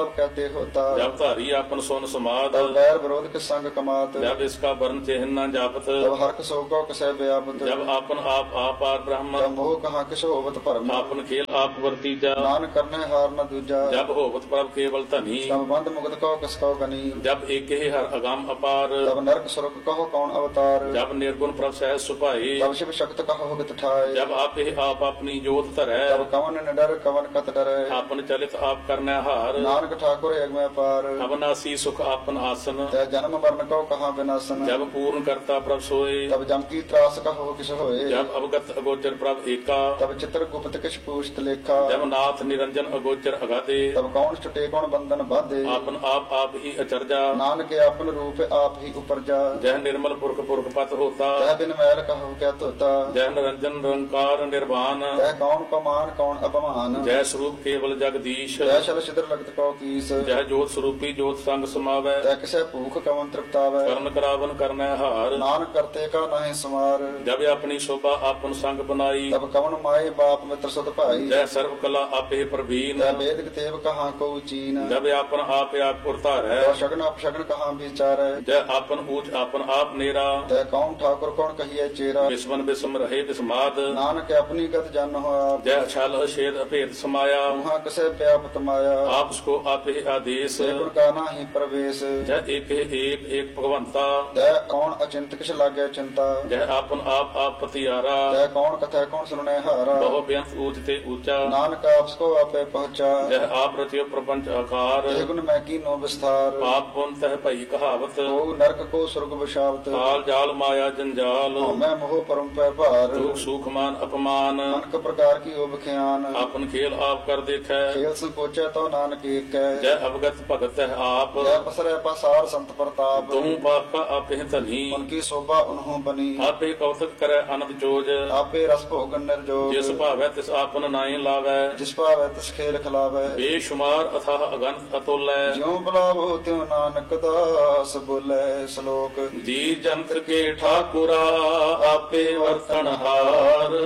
ਕੇ ਹੋਤਾ ਜਬ ਧਾਰੀ ਆਪਨ ਸੁਨ ਸਮਾਦ ਤਬ ਵੈਰ ਵਿਰੋਧ ਕੇ ਸੰਗ ਕਮਾਤ ਜਬ ਇਸਕਾ ਵਰਨ ਚਿਹਨ ਨਾ ਜਾਪਤ ਤਬ ਹਰਕ ਸੋ ਕੋ ਕਸੈ ਵਿਆਪਤ ਜਬ ਆਪਨ ਆਪ ਆਪਾਰ ਬ੍ਰਹਮ ਤਬ ਮੋਹ ਕਹਾ ਕਿਛ ਹੋਵਤ ਭਰਮ ਆਪਨ ਖੇਲ ਆਪ ਵਰਤੀਜਾ ਨਾਨ ਕਰਨੇ ਹਾਰ ਨ ਦੂਜਾ ਜਬ ਹੋਵਤ ਪ੍ਰਭ ਕੇਵਲ ਧਨੀ ਤਬ ਬੰਦ ਮੁਕਤ ਕੋ ਕਿਸ ਕੋ ਕਨੀ ਜਬ ਏਕੇ ਹਰ ਅਗੰਮ ਅਪਾਰ ਤਬ ਨਰਕ ਸੁਰਗ ਕਹੋ ਕੌਣ ਅਵਤਾਰ ਜਬ ਨਿਰਗੁਣ ਪ੍ਰਭ ਸਹਿਜ ਸੁਭਾਈ ਤਬ ਸ਼ਿਵ ਸ਼ਕਤ ਕਹੋ ਗਤ ਠਾਏ ਜਬ ਆਪੇ ਆਪ ਆਪਣੀ ਜੋਤ ਧਰੈ ਤਬ ਕਵਨ ਨ ਡਰ ਕਵਨ ਕਤ ਡਰੈ ਆਪਨ ਚਲਿਤ ਆਪ ਕਰਨੈ ਹਾਰ ਨਾਨਕ ਠਾਕੁਰ ਅਗਮੈ ਪਾਰ ਅਬਨਾਸੀ ਸੁਖ ਆਪਨ ਆਸਨ ਤੈ ਜਨਮ ਮਰਨ ਕੋ ਕਹਾ ਬਿਨਾਸਨ ਜਬ ਪੂਰਨ ਕਰਤਾ ਪ੍ਰਭ ਸੋਏ ਤਬ ਜਮ ਕੀ ਤਰਾਸ ਕਹੋ ਕਿਸ ਹੋਏ ਜਬ ਅਵਗਤ ਅਗੋਚਰ ਪ੍ਰਭ ਏਕਾ ਤਬ ਚਿਤਰ ਗੁਪਤ ਕਿਛ ਪੂਛਤ ਲੇਖਾ ਜਬ ਨਾਥ ਨਿਰੰਜਨ ਅਗੋਚਰ ਅਗਾਦੇ ਤਬ ਕੌਣ ਛੁਟੇ ਕੌਣ ਬੰਧਨ ਬਾਧੇ ਆਪਨ ਆਪ ਆਪ ਹੀ ਅਚਰਜਾ ਨਾਨਕ ਆਪਨ ਰੂਪ ਆਪ ਹੀ ਉਪਰਜਾ ਜਹ ਨਿਰਮਲ ਪੁਰਖ ਪੁਰਖ ਪਤ ਹੋਤਾ ਤੈ ਬਿਨ ਮੈਲ ਕਹੋ ਕਿਆ ਧੋਤਾ ਜਹ ਨਿਰੰਜਨ ਨਿਰੰਕਾਰ ਨਿਰਵਾਨ ਤੈ ਕੌਣ ਕਮਾਨ ਕੌਣ ਅਪਮਾਨ ਜੈ ਸਰੂਪ ਕੇਵਲ ਜਗਦੀਸ਼ ਤੈ ਸ਼ਲ ਸਿਦਰ ਲਗਤ ਕੋ ਕੀਸ ਜਹ ਜੋਤ ਸਰੂਪੀ ਜੋਤ ਸੰਗ ਸਮਾਵੈ ਤੈ ਕਿਸੈ ਭੂਖ ਕਵਨ ਤ੍ਰਿਪਤਾਵੈ ਕਰਨ ਕਰਾਵਨ ਕਰਨੈ ਹਾਰ ਨਾਨਕ ਕਰਤੇ ਕਾ ਨਾਹਿ ਸਮਾਰ ਜਬ ਆਪਣੀ ਸ਼ੋਭਾ ਆਪਨ ਸੰਗ ਬਨਾਈ ਤਬ ਕਵਨ ਮਾਏ ਬਾਪ ਮਿੱਤਰ ਸੁਧ ਭਾਈ ਜੈ ਸਰਬ ਕਲਾ ਆਪੇ ਪ੍ਰਵੀਨ ਤੈ ਵੇਦ ਕਤੇਬ ਕਹਾ ਕੋ ਚੀਨ ਜਬ ਆਪਨ ਆਪ ਆਪ ਪੁਰਤਾਰੈ ਤੈ ਸ਼ਗਨ ਅਪਸ਼ਗਨ ਕਹਾ ਵਿਚਾਰੈ ਜੈ ਆਪਨ ਊਚ ਆਪਨ ਆਪ ਨੇਰਾ ਤੈ ਕੌਣ ਠਾਕੁਰ ਕੌਣ ਕਹੀਐ ਚੇਰਾ ਵਿਸਵਨ ਵਿਸਮ ਰਹੇ ਵਿਸਮਾਦ ਨਾਨਕ ਆਪਣੀ ਗਤ ਜਨ ਹੋਆ ਜੈ ਛਲ ਅਛੇਦ ਅਭੇਦ ਸਮਾਇਆ ਉਹਾਂ ਕਿਸੈ ਪਿਆਪਤ ਮਾਇਆ ਆਪ ਸਕੋ ਆਪੇ ਆਦੇਸ ਸੇ ਗੁਣ ਕਾ ਨਾਹੀ ਪ੍ਰਵੇਸ਼ ਜੈ ਏਕ ਏਕ ਏਕ ਭਗਵੰਤਾ ਤੈ ਕੌਣ ਅਚਿੰਤ ਕਿਛ ਲਾਗੈ ਚਿੰਤਾ ਜੈ ਆਪਨ ਆਪ ਆਪ ਪਤਿਆਰਾ ਤੈ ਕੌਣ ਕਥੈ ਕੌਣ ਸੁਣੈ ਹਾਰਾ ਬਹੁ ਬੇਅੰਤ ਊਚ ਤੇ ਊਚਾ ਨਾਨਕ ਆਪਸ ਕੋ ਆਪੇ ਪਹੁੰਚਾ ਜੈ ਆਪ ਰਚਿਓ ਪ੍ਰਪੰਚ ਆਕਾਰ ਇਹ ਗੁਣ ਮੈਂ ਕੀਨੋ ਵਿਸਥਾਰ ਪਾਪ ਪੁੰਨ ਤਹਿ ਭਈ ਕਹਾਵਤ ਕੋ ਨਰਕ ਕੋ ਸੁਰਗ ਵਿਸ਼ਾਵਤ ਕਾਲ ਜਾਲ ਮਾਇਆ ਜੰਜਾਲ ਮੈਂ ਮੋਹ ਪਰਮ ਪੈ ਭਾਰ ਦੁਖ ਸੁਖ ਮਾਨ ਅਪਮਾਨ ਅਨਕ ਪ੍ਰਕਾਰ ਕੀ ਓ ਬਖਿਆਨ ਆਪਨ ਖੇਲ ਆਪ ਕਰ ਦੇਖੈ ਖੇਲ ਸੰਕੋਚੈ ਤੋ ਨਾਨਕ ਏਕੈ ਜੈ ਅਵਗਤ ਭਗਤ ਹੈ ਆਪ ਜੈ ਪਸਰੈ ਪਸਾਰ ਸੰਤ ਪ੍ਰਤਾਪ ਤੂੰ ਪਾਪਾ ਆਪੇ ਧਨੀ ਉਨਕੀ ਸੋਭਾ ਉਨਹੋਂ ਬਨੀ ਆਪੇ ਕੌਤਕ ਕਰੈ ਅਨੰਦ ਜੋਜ ਆਪੇ ਰਸ ਭੋਗਨ ਨਿਰਜੋਗ ਜਿਸ ਭਾਵੈ ਤਿਸ ਆਪਨ ਨਾਹੀ ਲਾਵੈ ਜਿਸ ਭਾਵੈ ਤਿਸ ਖੇਲ ਖਿਲਾਵੈ ਬੇਸ਼ੁਮਾਰ ਅਥਾਹ ਅਗੰਤ ਅਤੁਲੈ ਜਿਉ ਬੁਲਾਵੋ ਤਿਉ ਨਾਨਕ ਦਾਸ ਬੋਲੇ ਸ਼ਲੋਕ ਜੀ ਜੰਤ ਕੇ ਠਾਕੁਰਾ ਆਪੇ ਵਰਤਨ ਹਾਰ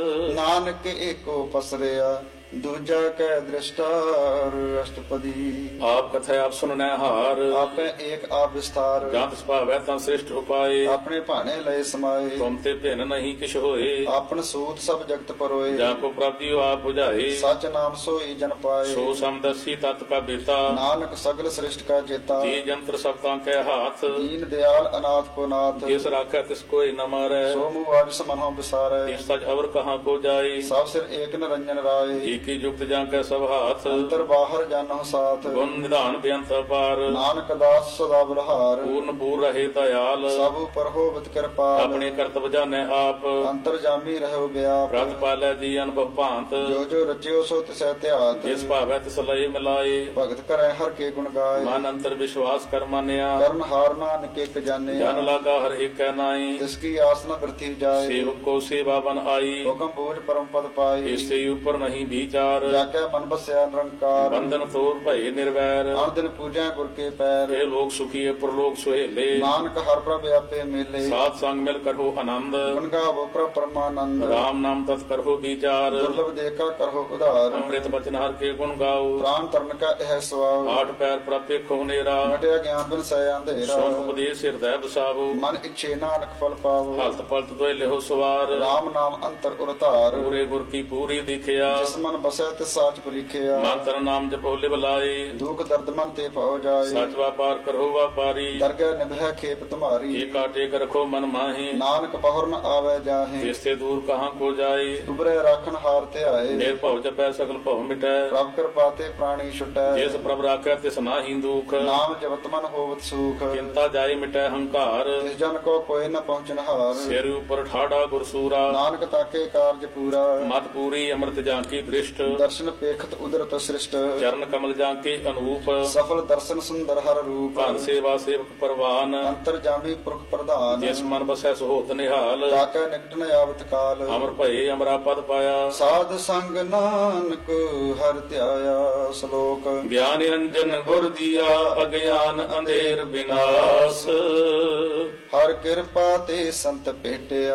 ਨਾਨਕ ਏਕੋ ਪਸਰਿਆ ਦੂਜਾ ਕੈ ਦ੍ਰਿਸ਼ਟਾਰ ਅਸ਼ਟਪਦੀ ਆਪ ਕਥੈ ਆਪ ਸੁਨਨੈ ਹਾਰ ਆਪੇ ਏਕ ਆਪ ਵਿਸਥਾਰ ਜਾਂ ਤਿਸ ਭਾਵੈ ਤਾਂ ਸ੍ਰਿਸ਼ਟ ਉਪਾਏ ਆਪਣੇ ਭਾਣੇ ਲਏ ਸਮਾਏ ਤੁਮ ਤੇ ਭਿੰਨ ਨਹੀਂ ਕਿਛ ਹੋਏ ਆਪਨ ਸੂਤ ਸਭ ਜਗਤ ਪਰੋਏ ਜਾਂ ਕੋ ਪ੍ਰਾਪਤਿ ਆਪ 부ਝਾਏ ਸਚ ਨਾਮ ਸੋਈ ਜਨ ਪਾਏ ਸੋ ਸਮਦਸੀ ਤਤ ਕਾ ਬੇਤਾ ਨਾਨਕ ਸਗਲ ਸ੍ਰਿਸ਼ਟ ਕਾ ਚੇਤਾ ਜੀ ਜੰਤਰ ਸਭ ਤਾਂ ਕੈ ਹਾਥ ਦੀਨ ਦਿਆਲ ਅਨਾਥ ਕੋ ਨਾਥ ਜਿਸ ਰਾਖੈ ਤਿਸ ਕੋਇ ਨ ਮਾਰੈ ਸੋ ਮੂਹ ਆਜ ਸਮਨੋ ਵਿਸਾਰੈ ਇਸ ਸਜ ਅਵਰ ਕਹਾਂ ਕੋ ਜਾਏ ਸਭ ਸਿਰ ਏਕ ਨਿਰੰਜਨ ਰਾਏ ਏਕੀ ਜੁਗਤ ਜਾਂ ਕੈ ਸਭ ਹਾਥ ਅੰਤਰ ਬਾਹਰ ਜਾਨੋ ਸਾਥ ਗੁਣ ਨਿਧਾਨ ਬੇਅੰਤ ਅਪਾਰ ਨਾਨਕ ਦਾਸ ਸਦਾ ਬਲਹਾਰ ਪੂਰਨ ਪੂਰ ਰਹੇ ਦਇਆਲ ਸਭ ਉਪਰ ਹੋਵਤ ਕਿਰਪਾਲ ਆਪਣੇ ਕਰਤਵ ਜਾਣੈ ਆਪ ਅੰਤਰ ਜਾਮੀ ਰਹੋ ਵਿਆਪ ਰਤ ਪਾਲੈ ਜੀ ਅਨੁਭਵ ਭਾਂਤ ਜੋ ਜੋ ਰਚਿਓ ਸੋ ਤਿਸੈ ਧਿਆਤ ਜਿਸ ਭਾਵੈ ਤਿਸ ਲਈ ਮਿਲਾਏ ਭਗਤ ਕਰੈ ਹਰ ਕੇ ਗੁਣ ਗਾਏ ਮਨ ਅੰਤਰ ਵਿਸ਼ਵਾਸ ਕਰ ਮਾਨਿਆ ਕਰਨ ਹਾਰ ਨਾਨਕ ਇਕ ਜਾਣਿਆ ਜਨ ਲਾਗਾ ਹਰ ਏਕੈ ਨਾਈ ਤਿਸ ਕੀ ਆਸ ਨ ਬਿਰਥੀ ਜਾਏ ਸੇਵਕ ਕੋ ਸੇਵਾ ਬਨ ਆਈ ਹੁਕਮ ਬੋਝ ਪਰਮ ਪਦ ਪਾਏ ਇਸੇ ਉਪਰ ਨਹੀਂ ਵਿਚਾਰ ਜਾ ਕੇ ਮਨ ਬਸਿਆ ਨਿਰੰਕਾਰ ਬੰਧਨ ਤੋੜ ਭਏ ਨਿਰਵੈਰ ਹਰ ਦਿਨ ਪੂਜੈ ਗੁਰ ਕੇ ਪੈਰ ਇਹ ਲੋਕ ਸੁਖੀ ਪਰਲੋਕ ਸੁਹੇਲੇ ਨਾਨਕ ਹਰ ਪ੍ਰਭ ਆਪੇ ਮੇਲੇ ਸਾਧ ਸੰਗ ਮਿਲ ਕਰੋ ਆਨੰਦ ਗੁਣ ਗਾਵੋ ਪ੍ਰਭ ਪਰਮਾਨੰਦ ਰਾਮ ਨਾਮ ਤਤ ਕਰੋ ਵਿਚਾਰ ਦੁਰਲਭ ਦੇਖਾ ਕਰੋ ਉਧਾਰ ਅੰਮ੍ਰਿਤ ਬਚਨ ਹਰ ਕੇ ਗੁਣ ਗਾਓ ਪ੍ਰਾਨ ਤਰਨ ਕਾ ਇਹ ਸਵਾਵ ਆਠ ਪੈਰ ਪ੍ਰਪੇ ਖੋਨੇਰਾ ਮਟਿਆ ਗਿਆਨ ਬਿਨ ਸੈ ਅੰਧੇਰਾ ਸੋਨ ਉਪਦੇਸ਼ ਹਿਰਦੈ ਬਸਾਵੋ ਮਨ ਇੱਛੇ ਨਾਨਕ ਫਲ ਪਾਵੋ ਹਲਤ ਪਲਤ ਦੋਇ ਲਿਹੋ ਸਵਾਰ ਰਾਮ ਨਾਮ ਅੰਤਰ ਉਰਤਾਰ ਪੂਰੇ ਗੁਰ ਕੀ ਪੂਰੀ ਦਿਖਿਆ ਜਿਸ ਮਨ ਬਸੈ ਤੇ ਸਾਚ ਪਰੀਖਿਆ ਮਨ ਤਨ ਨਾਮ ਜਪੋ ਲਿਵ ਲਾਏ ਦੁਖ ਦਰਦ ਮਨ ਤੇ ਭਉ ਜਾਏ ਸਚ ਵਾਪਾਰ ਕਰੋ ਵਾਪਾਰੀ ਦਰਗਹਿ ਨਿਭੈ ਖੇਪ ਤੁਮਾਰੀ ਏਕਾ ਟੇਕ ਰਖੋ ਮਨ ਮਾਹੀ ਨਾਨਕ ਬਹੁਰ ਨ ਆਵੈ ਜਾਹੇ ਜਿਸ ਤੇ ਦੂਰ ਕਹਾਂ ਕੋ ਜਾਏ ਉਬਰੇ ਰਾਖਣ ਹਾਰ ਤੇ ਆਏ ਨਿਰਭਉ ਜਪੈ ਸਗਲ ਭਉ ਮਿਟੈ ਪ੍ਰਭ ਕਿਰਪਾ ਤੇ ਪ੍ਰਾਣੀ ਛੁਟੈ ਜਿਸ ਪ੍ਰਭ ਰਾਖੈ ਤਿਸ ਨਾਹੀ ਦੁਖ ਨਾਮ ਜਪਤ ਮਨ ਹੋਵਤ ਸੂਖ ਚਿੰਤਾ ਜਾਏ ਮਿਟੈ ਹੰਕਾਰ ਜਿਸ ਜਨ ਕੋ ਕੋਈ ਨ ਪਹੁੰਚਨ ਹਾਰ ਸਿਰ ਉਪਰ ਠਾੜਾ ਗੁਰਸੂਰਾ ਨਾਨਕ ਤਾਕੇ ਕਾਰਜ ਪੂਰਾ ਮਤ ਪੂਰੀ ਅੰਮ੍ਰਿਤ ਜਾਂ ਕੀ ਦ੍ਰਿਸ਼ਟ ਦਰਸ਼ਨ ਪੇਖਤ ਉਦਰਤ ਸ੍ਰਿਸ਼ਟ ਚਰਨ ਕਮਲ ਜਾਂ ਕੇ ਅਨੂਪ ਸਫਲ ਦਰਸ਼ਨ ਸੁੰਦਰ ਹਰ ਰੂਪ ਭਨ ਸੇਵਾ ਸੇਵਕ ਪਰਵਾਨ ਅੰਤਰ ਜਾਮੀ ਪੁਰਖ ਪ੍ਰਧਾਨ ਜਿਸ ਮਨ ਬਸੈ ਸੁਹੋਤ ਨਿਹਾਲ ਤਾਕੈ ਨਿਕਟ ਨ ਆਵਤ ਕਾਲ ਅਮਰ ਭਏ ਅਮਰਾ ਪਦ ਪਾਇਆ ਸਾਧ ਸੰਗ ਨਾਨਕ ਹਰਿ ਧਿਆਇਆ ਸ਼ਲੋਕ ਗਿਆਨ ਨਿਰੰਜਨ ਗੁਰ ਦੀਆ ਅਗਿਆਨ ਅੰਧੇਰ ਬਿਨਾਸ਼ ਹਰ ਕਿਰਪਾ ਤੇ ਸੰਤ ਭੇਟਿਆ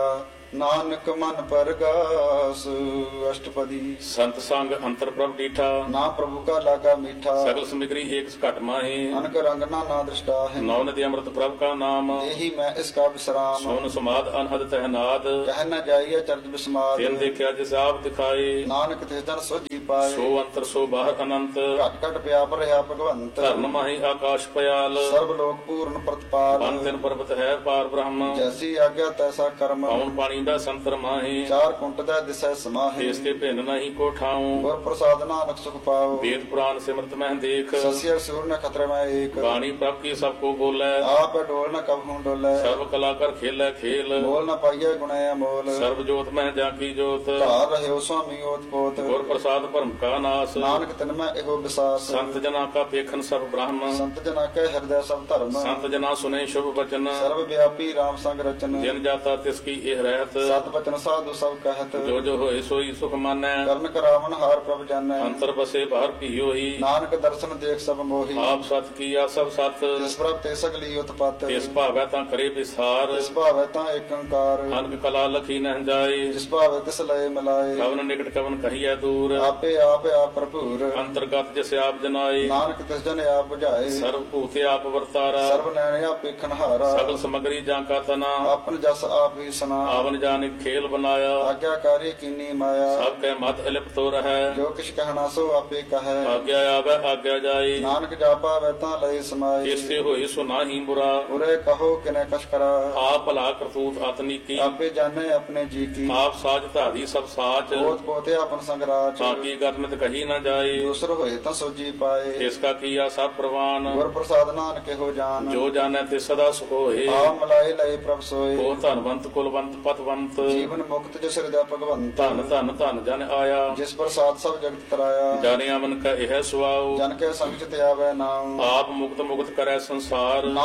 ਨਾਨਕ ਮਨ ਪਰਗਾਸ। ਅਸ਼ਟਪਦੀ। ਸੰਤ ਸੰਗ ਅੰਤਰ ਪ੍ਰਭ ਡੀਠਾ, ਨਾ ਪ੍ਰਭੂ ਕਾ ਲਾਗਾ ਮੀਠਾ। ਸਗਲ ਸਮਿਗਰੀ ਏਕ ਘਟ ਮਾਹੀ, ਅਨਕ ਰੰਗ ਨਾ ਨਾ ਦ੍ਰਿਸ਼ਟਾ ਹੈ। ਨੌ ਨਦੀ ਅੰਮ੍ਰਿਤ ਪ੍ਰਭ ਕਾ ਨਾਮ, ਇਹੀ ਮੈਂ ਇਸ ਕਾ ਵਿਸਰਾਮ। ਸੋਨ ਸਮਾਦ ਅਨਹਦ ਤਹਿਨਾਦ, ਕਹਿ ਨ ਜਾਈਏ ਚਰਜ ਬਿਸਮਾਦ। ਤਿਨ ਦੇਖਿਆ ਜਿਸ ਆਪ ਦਿਖਾਏ, ਨਾਨਕ ਤਿਸ ਜਨ ਸੋਝੀ ਪਾਏ। ਸੋ ਅੰਤਰ ਸੋ ਬਾਹਰ ਅਨੰਤ, ਘਟ ਘਟ ਪਿਆਪ ਰਿਹਾ ਭਗਵੰਤ। ਧਰਨ ਮਾਹੀ ਆਕਾਸ਼ ਪਿਆਲ, ਸਰਬ ਲੋਕ ਪੂਰਨ ਪ੍ਰਤਪਾਲ। ਬਨ ਤਿਨ ਪਰਬਤ ਹੈ ਪਾਰ ਬ੍ਰਹਮ, ਜੈਸੀ ਆਗਿਆ ਤੈਸਾ ਕਰਮ। ਪਉਣ ਪਾਣੀ ਦਾ ਸੰਤਰ ਮਾਹੀ, ਚਾਰ ਕੁੰਟ ਦਾ ਦਿਸੈ ਸਮਾਹੀ। ਇਸ ਕੇ ਭਿੰਨ ਨਹੀਂ ਕੋ ਠਾਉ, ਗੁਰ ਪ੍ਰਸਾਦ ਨਾਨਕ ਸੁਖ ਪਾਓ। ਵੇਦ ਪੁਰਾਨ ਸਿਮਰਤ ਮਹਿ ਦੇਖ, ਸਸਿਆ ਸੂਰ ਨ ਖਤਰੇ ਮੈਂ ਏਕ। ਬਾਣੀ ਪ੍ਰਭ ਕੀ ਸਭ ਕੋ ਬੋਲੇ, ਆਪ ਡੋਲ ਨ ਕਬਹੂ ਡੋਲੇ। ਸਰਬ ਕਲਾ ਕਰ ਖੇਲੇ ਖੇਲ, ਬੋਲ ਨ ਪਾਈਏ ਗੁਣੇ ਅਮੋਲ। ਸਰਬ ਜੋਤ ਮਹਿ ਜਾ ਕੀ ਜੋਤ, ਧਾਰ ਰਹਿਓ ਸੁਆਮੀ ਓਤ ਪੋਤ। ਗੁਰ ਪ੍ਰਸਾਦ ਭਰਮ ਕਾ ਨਾਸ, ਨਾਨਕ ਤਿਨ ਮੈਂ ਇਹੋ ਵਿਸਾਸ। ਸੰਤ ਜਨਾ ਕਾ ਪੇਖਨ ਸਭ ਬ੍ਰਹਮ, ਸੰਤ ਜਨਾ ਕੈ ਹਿਰਦੈ ਸਭ ਧਰਮ। ਸੰਤ ਜਨਾ ਸੁਨੇ ਸ਼ੁਭ ਬਚਨ, ਸਰਬ ਵਿਆਪੀ ਰਾਮ ਸੰਗ ਰਚਨ। ਜਿਨ ਜਾਤਾ ਤਿਸ ਕੀ ਇਹ ਰਹਿਤ, ਸਤ ਬਚਨ ਸਾਧੂ ਸਭ ਕਹਿਤ। ਜੋ ਜੋ ਹੋਏ ਸੋਈ ਸੁਖ ਮਾਨੈ, ਕਰਨ ਕਰਾਵਨ ਹਾਰ ਪ੍ਰਭ ਜਾਣੈ। ਅੰਤਰ ਬਸੇ ਬਾਹਰ ਕੀ ਹੋਈ, ਨਾਨਕ ਦਰਸ਼ਨ ਦੇਖ ਸਭ ਮੋਹੀ। ਆਪ ਸਤ ਕੀਆ ਸਭ ਸਤ, ਜਿਸ ਪ੍ਰਭ ਤੇ ਸਗਲੀ ਉਤਪਤ। ਇਸ ਭਾਵੈ ਤਾਂ ਕਰੇ ਵਿਸਾਰ, ਜਿਸ ਭਾਵੈ ਤਾਂ ਏਕ ਓੰਕਾਰ। ਅਨਕ ਕਲਾ ਲਖੀ ਨਹਿ ਜਾਏ, ਜਿਸ ਭਾਵੈ ਤਿਸ ਲਏ ਮਿਲਾਏ। ਕਵਨ ਨਿਕਟ ਕਵਨ ਕਹੀਐ ਦੂਰ, ਆਪੇ ਆਪ ਆਪ ਭਰਪੂਰ। ਅੰਤਰਗਤ ਜਿਸ ਆਪ ਜਨਾਏ, ਨਾਨਕ ਤਿਸ ਜਨ ਆਪ ਬੁਝਾਏ। ਸਰਬ ਭੂਤੇ ਆਪ ਵਰਤਾਰਾ, ਸਰਬ ਨੈਣ ਆਪ ਵੇਖਣ ਹਾਰਾ। ਸਗਲ ਸਮਗਰੀ ਜਾਂ ਕਾ ਤਨਾ, ਆਪਨ ਜਸ ਆਪ ਹੀ ਸੁਨਾ। ਆਵਨ ਜਾਨਿਕ ਖੇਲ ਬਨਾਇਆ, ਆਗਿਆਕਾਰੀ ਕੀਨੀ ਮਾਇਆ। ਸਭ ਕੈ ਮਤ ਅਲਿਪਤੋ ਰਹੈ, ਜੋ ਕਿਛ ਕਹਿਣਾ ਸੋ ਆਪੇ ਕਹੈ। ਆਗਿਆ ਆਵੈ ਆਗਿਆ ਜਾਏ, ਨਾਨਕ ਜਾਪਾ ਵੈ ਤਾਂ ਲਈ ਸਮਾਈ। ਜਿਸਤੇ ਹੋਏ ਸੋ ਨਾਹੀ ਬੁਰਾ, ਉਰੇ ਕਹੋ ਕਿਨੇ ਕਛ ਕਰਾ। ਆਪ ਭਲਾ ਕਰਤੂਤ ਅਤਨੀਕੀ, ਆਪੇ ਜਾਣੇ ਆਪਣੇ ਜੀ ਕੀ। ਆਪ ਸਾਜ ਧਾਰੀ ਸਭ ਸਾਚ, ਪੋਤ ਪੋਤੇ ਆਪਨ ਸੰਗਰਾਚ। ਤਾਂ ਕੀ ਕਰਨਤ ਕਹੀ ਨਾ ਜਾਏ, ਦੂਸਰ ਹੋਏ ਤਾਂ ਸੋਜੀ ਪਾਏ। ਇਸ ਕਾ ਕੀਆ ਸਭ ਪ੍ਰਵਾਨ, ਗੁਰ ਪ੍ਰਸਾਦ ਨਾਨਕ ਇਹੋ ਜਾਨ। ਜੋ ਜਾਣੈ ਤੇ ਸਦਾ ਸੁਖ ਹੋਏ, ਆ ਮਲਾਏ ਲਏ ਪ੍ਰਭ ਸੋਏ। ਉਹ ਧਨਵੰਤ ਕੁਲਵੰਤ ਪਤਵੰਤ, ਜੀਵਨ ਮੁਕਤ ਜਿਸ ਹਿਰਦੈ ਭਗਵੰਤ। ਧਨ ਧਨ ਧਨ ਜਨ ਆਇਆ, ਜਿਸ ਪ੍ਰਸਾਦ ਸਭ ਜਗਤ ਤਰਾਇਆ। ਜਾਣਿਆ ਮਨ ਕਾ ਇਹ ਸੁਆਉ, ਜਨ ਕੇ ਸੰਗ ਚਿਤ ਆਵੈ ਨਾਮ। ਆਪ ਮੁਕਤ ਮੁਕਤ ਕਰੈ ਸੰਸਾਰ,